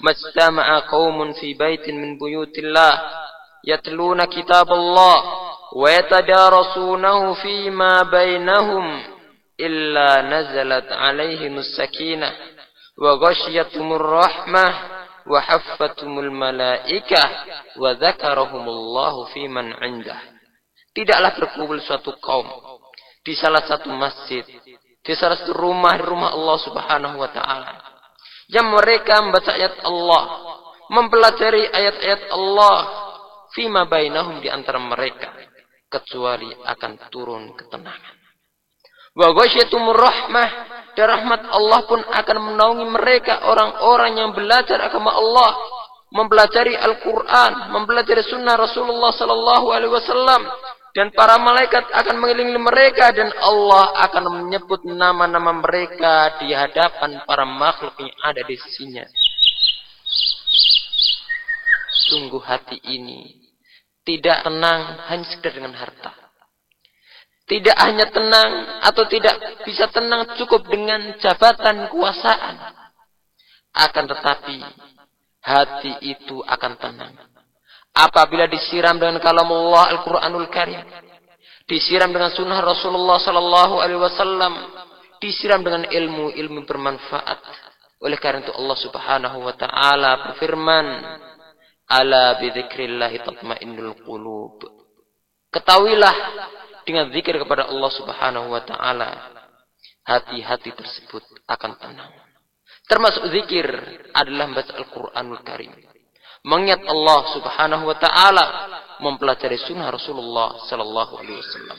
majtama'a qaumun fi baitin min buyutillah yatluna kitaballah wa yatadarasunahu fima bainahum illa nazalat alaihimus sakinah wa ghashiyatuhumur rahmah wa haffatumul malaikah wa dzakarahumullahu fi man 'indah. Tidaklah berkumpul suatu kaum di salah satu masjid, di salah satu rumah Allah Subhanahu wa taala, yang mereka membaca ayat Allah, mempelajari ayat-ayat Allah, fima bainahum, di antara mereka, kecuali akan turun ketenangan. Wa ghasyiyatumur rahmah, dan rahmat Allah pun akan menaungi mereka, orang-orang yang belajar agama Allah, mempelajari Al-Quran, mempelajari sunnah Rasulullah sallallahu alaihi wasallam, dan para malaikat akan mengelilingi mereka, dan Allah akan menyebut nama-nama mereka di hadapan para makhluk yang ada di sisinya. Sungguh hati ini tidak tenang hanya sekedar dengan harta. Tidak hanya tenang atau tidak bisa tenang cukup dengan jabatan kekuasaan. Akan tetapi hati itu akan tenang apabila disiram dengan kalamullah Al-Quranul Karim, disiram dengan sunnah Rasulullah sallallahu alaihi wasallam, disiram dengan ilmu bermanfaat. Oleh karena itu Allah Subhanahu wa taala berfirman, ala bidzikrillahi tatmainnul qulub. Ketahuilah, dengan zikir kepada Allah Subhanahu wa taala, hati-hati tersebut akan tenang. Termasuk zikir adalah membaca Al-Quranul Karim, mengingat Allah Subhanahu wa taala, mempelajari sunnah Rasulullah sallallahu alaihi wasallam.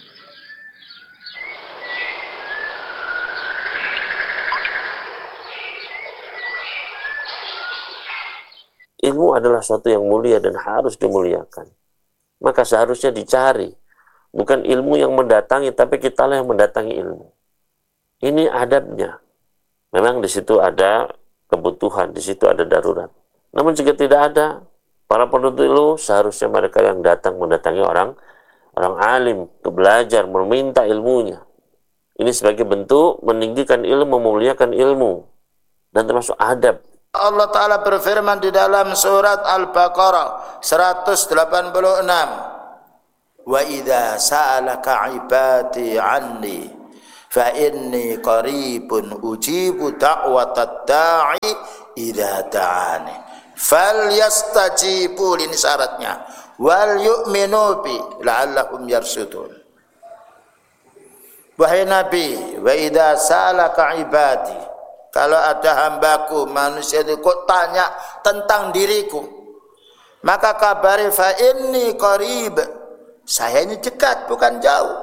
Ilmu adalah sesuatu yang mulia dan harus dimuliakan. Maka seharusnya dicari, bukan ilmu yang mendatangi, tapi kitalah yang mendatangi ilmu. Ini adabnya. Memang di situ ada kebutuhan, di situ ada darurat. Namun jika tidak ada, para penuntut ilmu seharusnya mereka yang datang mendatangi orang alim, belajar, meminta ilmunya. Ini sebagai bentuk meninggikan ilmu, memuliakan ilmu, dan termasuk adab. Allah Ta'ala berfirman di dalam surat Al-Baqarah 186, wa idza sa'alaka 'ibadi 'anni fa inni qaribun ujibu da'watad da'i idza da'ani falyastajibu, ini syaratnya, wal yu'minu bi la'allahum yarshudun. Wahai Nabi, wa idza sa'alaka 'ibadi, kalau ada hambaku manusia itu kok tanya tentang diriku, maka kabari fa inni qarib, saya ini dekat bukan jauh.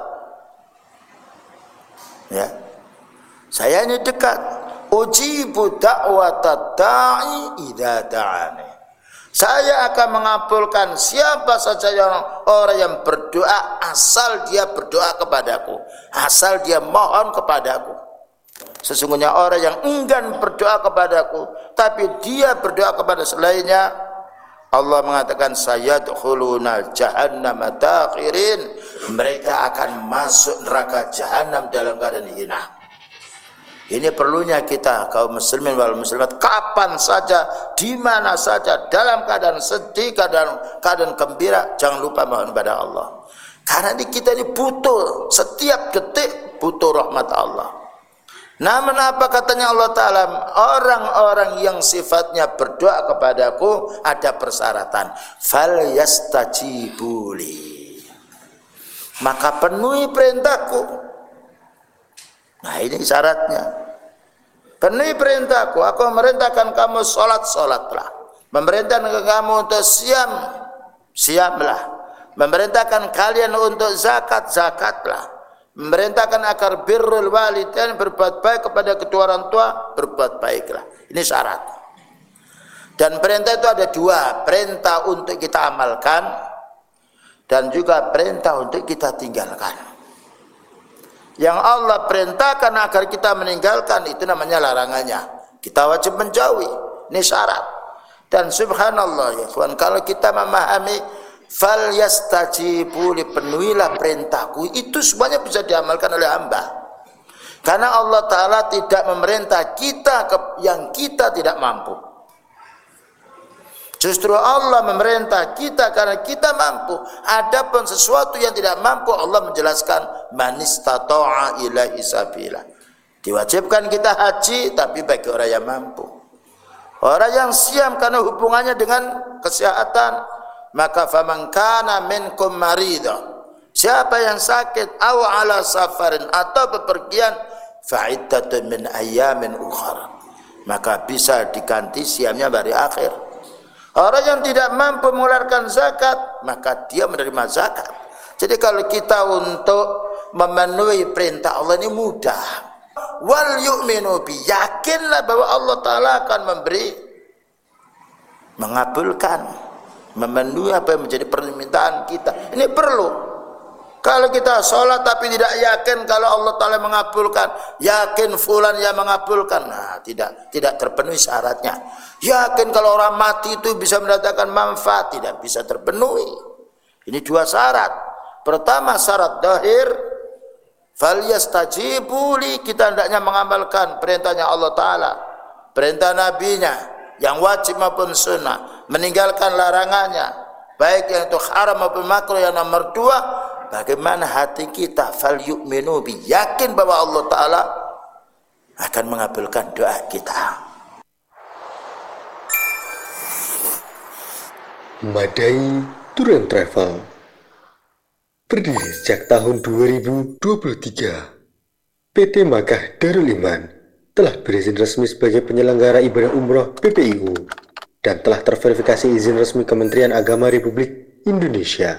Ya, saya ini dekat. Ujibu da'watad da'i idza da'ani. Saya akan mengabulkan siapa saja orang yang berdoa, asal dia berdoa kepadaku, asal dia mohon kepadaku. Sesungguhnya orang yang enggan berdoa kepadaku, tapi dia berdoa kepada selainnya, Allah mengatakan sayadkhuluna jahannama dakhirin, mereka akan masuk neraka jahanam dalam keadaan hina. Ini perlunya kita kaum muslimin wal muslimat, kapan saja, di mana saja, dalam keadaan sedih, keadaan gembira, jangan lupa mohon kepada Allah. Karena kita ini butuh, setiap detik butuh rahmat Allah. Namun apa katanya Allah Ta'ala, orang-orang yang sifatnya berdoa kepadaku ada persyaratan, fal yastajibuli, maka penuhi perintahku. Nah ini syaratnya, penuhi perintahku. Aku memerintahkan kamu sholatlah, memerintahkan kamu untuk siamlah, memerintahkan kalian untuk zakatlah, memerintahkan agar birrul walidain, berbuat baik kepada kedua orang tua, berbuat baiklah. Ini syarat. Dan perintah itu ada dua, perintah untuk kita amalkan dan juga perintah untuk kita tinggalkan. Yang Allah perintahkan agar kita meninggalkan itu namanya larangannya, kita wajib menjauhi. Ini syarat. Dan subhanallah ya kawan, kalau kita memahami fal yastajibu, penuhilah perintahku, itu semuanya bisa diamalkan oleh hamba. Karena Allah Ta'ala tidak memerintah kita yang kita tidak mampu. Justru Allah memerintah kita karena kita mampu. Adapun sesuatu yang tidak mampu, Allah menjelaskan man istata'a ilaihi sabila. Diwajibkan kita haji tapi bagi orang yang mampu. Orang yang siam karena hubungannya dengan kesehatan, maka faman kana minkum marida. Siapa yang sakit aw ala safarin atau bepergian fa iddatun min ayyamin ukhra. Maka bisa diganti siamnya hari akhir. Orang yang tidak mampu mengeluarkan zakat, maka dia menerima zakat. Jadi kalau kita untuk memenuhi perintah Allah ini mudah. Wal yu'minu bi, yakinlah bahwa Allah Ta'ala akan memberi, mengabulkan, memenuhi apa yang menjadi permintaan kita. Ini perlu. Kalau kita sholat tapi tidak yakin kalau Allah Ta'ala mengabulkan, yakin fulan yang mengabulkan, nah tidak terpenuhi syaratnya. Yakin kalau orang mati itu bisa mendatangkan manfaat, tidak bisa terpenuhi. Ini dua syarat. Pertama syarat zahir, falyastajibu li, kita hendaknya mengamalkan perintahnya Allah Ta'ala, perintah nabinya yang wajib maupun sunnah, meninggalkan larangannya, baik yang itu haram maupun makruh. Yang nomor dua, bagaimana hati kita, fal yu'minu bi, yakin bahwa Allah Ta'ala akan mengabulkan doa kita. Madai Tour and Travel berdiri sejak tahun 2023. PT Makkah Darul Iman telah berizin resmi sebagai penyelenggara ibadah umroh PPIU dan telah terverifikasi izin resmi Kementerian Agama Republik Indonesia.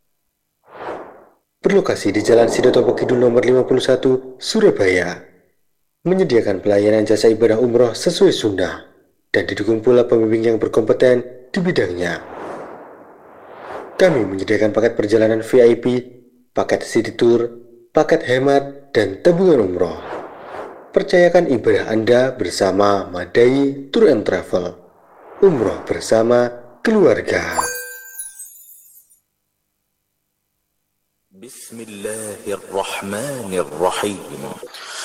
Berlokasi di Jalan Sidotopo Kidul nomor 51, Surabaya, menyediakan pelayanan jasa ibadah umroh sesuai sunnah dan didukung pula pembimbing yang berkompeten di bidangnya. Kami menyediakan paket perjalanan VIP, paket city tour, paket hemat, dan tabungan umroh. Percayakan ibadah Anda bersama Madai Tour and Travel. Umroh bersama keluarga. Bismillahirrahmanirrahim.